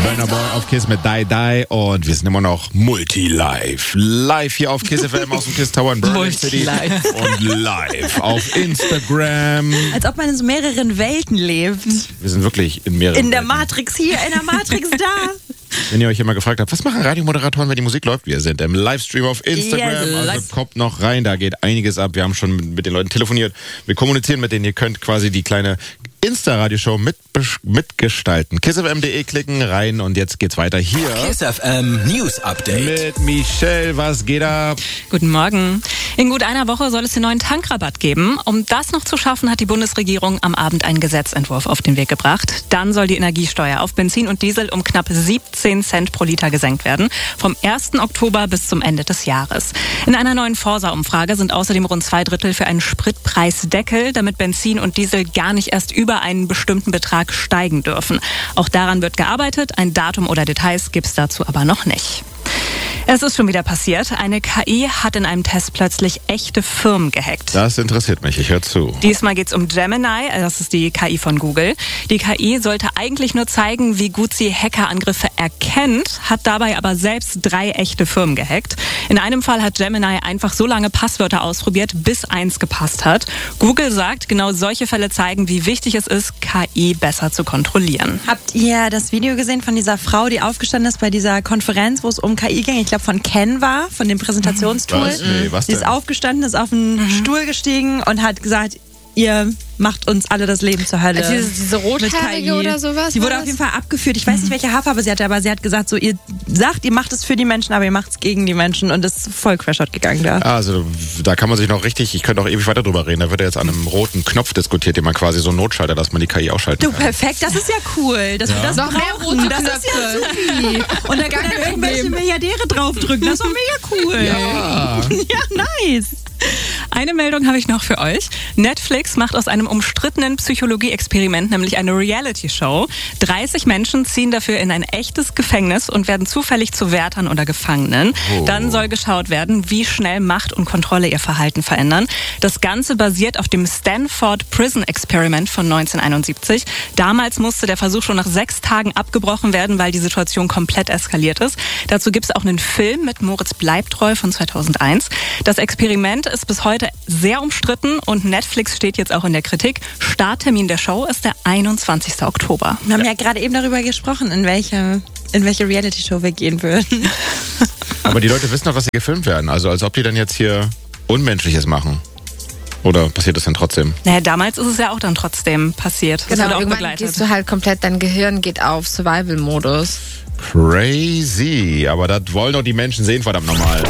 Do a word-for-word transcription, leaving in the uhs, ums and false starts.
Burna Boy auf Kiss mit Die Die und wir sind immer noch Multi-Live. Live hier auf Kiss F M aus dem Kiss Tower in Berlin City und live auf Instagram. Als ob man in so mehreren Welten lebt. Wir sind wirklich in mehreren In der Welten. Matrix hier, in der Matrix da. Wenn ihr euch immer gefragt habt, was machen Radiomoderatoren, wenn die Musik läuft? Wir sind im Livestream auf Instagram, Yes. also kommt noch rein, da geht einiges ab. Wir haben schon mit den Leuten telefoniert, wir kommunizieren mit denen, ihr könnt quasi die kleine Insta-Radioshow mit, mitgestalten. kiss f m punkt d e klicken rein und jetzt geht's weiter hier. Kiss F M News Update. Mit Michelle, was geht ab? Guten Morgen. In gut einer Woche soll es den neuen Tankrabatt geben. Um das noch zu schaffen, hat die Bundesregierung am Abend einen Gesetzentwurf auf den Weg gebracht. Dann soll die Energiesteuer auf Benzin und Diesel um knapp siebzehn Cent pro Liter gesenkt werden. Vom ersten Oktober bis zum Ende des Jahres. In einer neuen Forsa-Umfrage sind außerdem rund zwei Drittel für einen Spritpreisdeckel, damit Benzin und Diesel gar nicht erst über einen bestimmten Betrag steigen dürfen. Auch daran wird gearbeitet. Ein Datum oder Details gibt es dazu aber noch nicht. Es ist schon wieder passiert. Eine K I hat in einem Test plötzlich echte Firmen gehackt. Das interessiert mich, ich höre zu. Diesmal geht es um Gemini, das ist die K I von Google. Die K I sollte eigentlich nur zeigen, wie gut sie Hackerangriffe erkennt, hat dabei aber selbst drei echte Firmen gehackt. In einem Fall hat Gemini einfach so lange Passwörter ausprobiert, bis eins gepasst hat. Google sagt, genau solche Fälle zeigen, wie wichtig es ist, K I besser zu kontrollieren. Habt ihr das Video gesehen von dieser Frau, die aufgestanden ist bei dieser Konferenz, wo es um K I ging? Ich glaube von Canva, von dem Präsentationstool. Was? Nee, was Sie ist denn? aufgestanden, ist auf den Stuhl gestiegen und hat gesagt, ihr macht uns alle das Leben zur Hölle. Also diese, diese Mit K I. rothaarige oder sowas? Sie wurde war auf jeden das? Fall abgeführt. Ich weiß nicht, welche Haarfarbe sie hatte, aber sie hat gesagt, so ihr sagt, ihr macht es für die Menschen, aber ihr macht es gegen die Menschen und ist voll crashot gegangen da. Also da kann man sich noch richtig, ich könnte auch ewig weiter drüber reden, da wird ja jetzt an einem roten Knopf diskutiert, den man quasi so notschaltet, dass man die K I ausschalten Du, kann. perfekt, das ist ja cool, dass wir das Noch mehr brauchen. rote Das ist ja Knöpfe. supi. Und da Gar können kein dann irgendwelche Problem. Milliardäre draufdrücken. Das ist doch mega cool. Ja. Ja, nice. Eine Meldung habe ich noch für euch. Netflix macht aus einem umstrittenen Psychologie-Experiment nämlich eine Reality-Show. dreißig Menschen ziehen dafür in ein echtes Gefängnis und werden zufällig zu Wärtern oder Gefangenen. Oh. Dann soll geschaut werden, wie schnell Macht und Kontrolle ihr Verhalten verändern. Das Ganze basiert auf dem Stanford Prison Experiment von neunzehnhunderteinundsiebzig. Damals musste der Versuch schon nach sechs Tagen abgebrochen werden, weil die Situation komplett eskaliert ist. Dazu gibt es auch einen Film mit Moritz Bleibtreu von zweitausendeins. Das Experiment ist bis heute sehr umstritten und Netflix steht jetzt auch in der Kritik. Starttermin der Show ist der einundzwanzigsten Oktober. Wir haben ja gerade eben darüber gesprochen, in welche, in welche Reality-Show wir gehen würden. Aber die Leute wissen doch, dass sie gefilmt werden, also als ob die dann jetzt hier Unmenschliches machen. Oder passiert das denn trotzdem? Naja, damals ist es ja auch dann trotzdem passiert. Das Genau, wird auch irgendwann begleitet. gehst du halt komplett, dein Gehirn geht auf Survival-Modus. Crazy, aber das wollen doch die Menschen sehen, verdammt nochmal.